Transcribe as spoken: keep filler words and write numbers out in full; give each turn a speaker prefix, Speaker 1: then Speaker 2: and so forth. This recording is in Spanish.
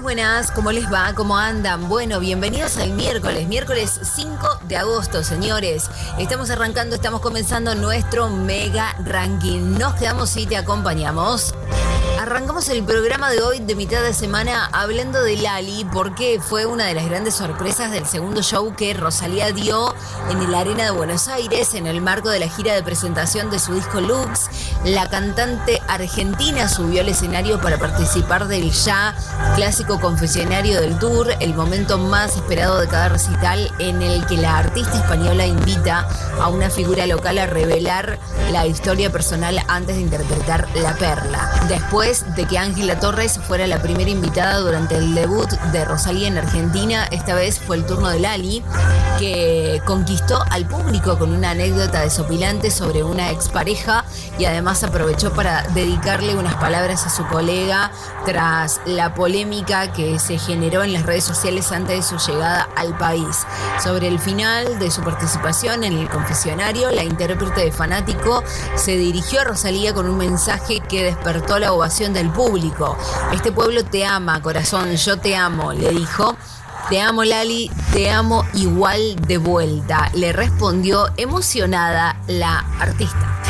Speaker 1: buenas, ¿cómo les va? ¿Cómo andan? Bueno, bienvenidos al miércoles, miércoles cinco de agosto, señores. Estamos arrancando, estamos comenzando nuestro mega ranking. Nos quedamos si te acompañamos. Arrancamos el programa de hoy de mitad de semana hablando de Lali, porque fue una de las grandes sorpresas del segundo show que Rosalía dio en el Arena de Buenos Aires en el marco de la gira de presentación de su disco Lux. La cantante argentina subió al escenario para participar del ya clásico confesionario del tour, el momento más esperado de cada recital, en el que la artista española invita a una figura local a revelar la historia personal antes de interpretar La Perla. Después de que Ángela Torres fuera la primera invitada durante el debut de Rosalía en Argentina, esta vez fue el turno de Lali, que conquistó al público con una anécdota desopilante sobre una expareja y además aprovechó para dedicarle unas palabras a su colega tras la polémica que se generó en las redes sociales antes de su llegada al país. Sobre el final de su participación en el confesionario, la intérprete de Fanático se dirigió a Rosalía con un mensaje que despertó la ovación del público. Este pueblo te ama, corazón, yo te amo, le dijo. Te amo, Lali, te amo igual de vuelta, le respondió emocionada la artista.